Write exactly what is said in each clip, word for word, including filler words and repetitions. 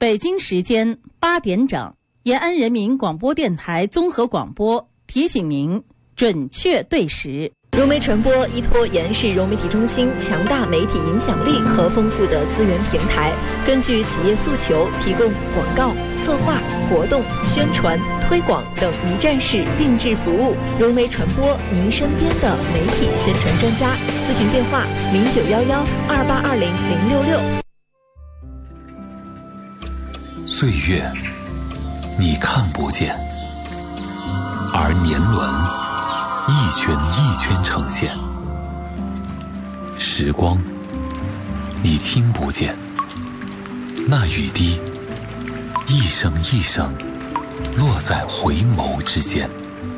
北京时间八点整，延安人民广播电台综合广播提醒您准确对时。 融媒传播依托延安市融媒体中心强大媒体影响力和丰富的资源平台，根据企业诉求提供广告、策划、活动、宣传、推广等一站式定制服务。融媒传播，您身边的媒体宣传专家。咨询电话：零九幺幺二八二零零六六。 岁月，你看不见，而年轮一圈一圈呈现；时光，你听不见，那雨滴一声一声落在回眸之间。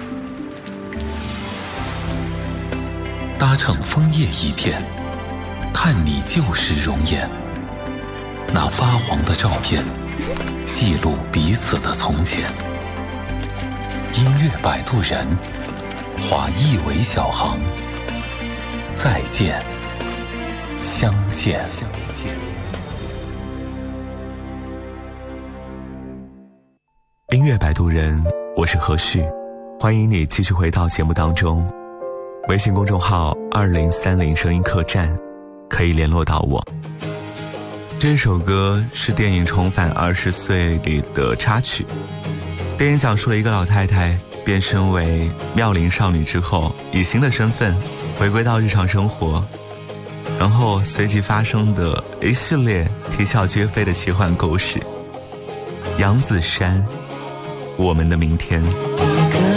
搭乘枫叶一片，看你旧时容颜，那发黄的照片记录彼此的从前。音乐摆渡人，划一尾小航，再见，相见。 音乐摆渡人，我是何旭，欢迎你继续回到节目当中。微信公众号二零三零声音客栈可以联络到我。这首歌是电影《重返二十岁》里的插曲。电影讲述了一个老太太变身为妙龄少女之后，以新的身份回归到日常生活，然后随即发生的一系列啼笑皆非的奇幻故事。杨子姗，我们的明天。